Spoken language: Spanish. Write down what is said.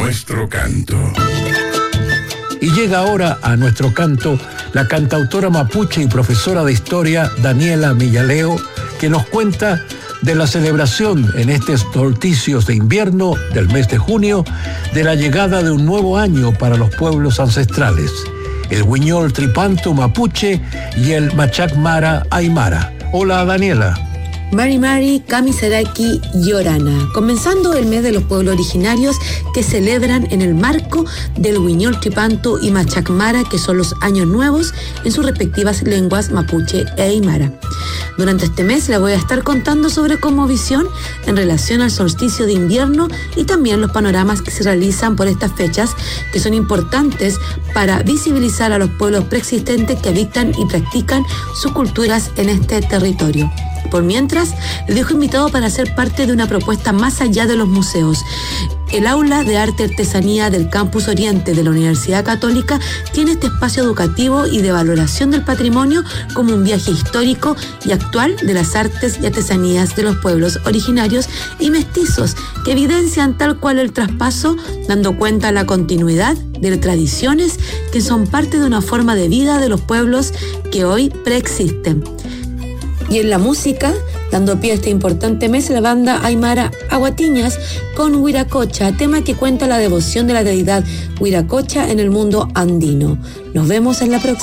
Nuestro canto. Y llega ahora a Nuestro canto la cantautora mapuche y profesora de historia Daniela Millaleo, que nos cuenta de la celebración en estos solsticios de invierno del mes de junio de la llegada de un nuevo año para los pueblos ancestrales, el Huiñol Tripantu mapuche y el Machac Mara Aymara. Hola, Daniela. Mari, Kamisaraki y Orana, comenzando el mes de los pueblos originarios que celebran en el marco del Huiñol Tripantu y Machac Mara, que son los años nuevos en sus respectivas lenguas mapuche e aymara. Durante este mes les voy a estar contando sobre cosmovisión en relación al solsticio de invierno y también los panoramas que se realizan por estas fechas, que son importantes para visibilizar a los pueblos preexistentes que habitan y practican sus culturas en este territorio. Por mientras, les dejo invitado para ser parte de una propuesta más allá de los museos. El Aula de Arte y Artesanía del Campus Oriente de la Universidad Católica tiene este espacio educativo y de valoración del patrimonio como un viaje histórico y actual de las artes y artesanías de los pueblos originarios y mestizos, que evidencian tal cual el traspaso, dando cuenta de la continuidad de tradiciones que son parte de una forma de vida de los pueblos que hoy preexisten. Y en la música, dando pie a este importante mes, la banda aymara Aguatiñas con Huiracocha, tema que cuenta la devoción de la deidad Huiracocha en el mundo andino. Nos vemos en la próxima.